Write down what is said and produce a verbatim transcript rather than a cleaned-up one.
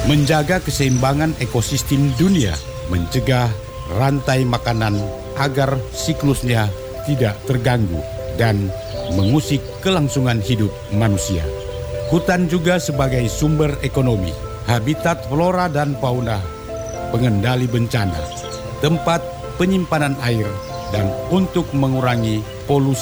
menjaga keseimbangan ekosistem dunia, mencegah rantai makanan agar siklusnya tidak terganggu, dan mengusik kelangsungan hidup manusia. Hutan juga sebagai sumber ekonomi, habitat flora dan fauna, pengendali bencana, tempat penyimpanan air, dan untuk mengurangi polusi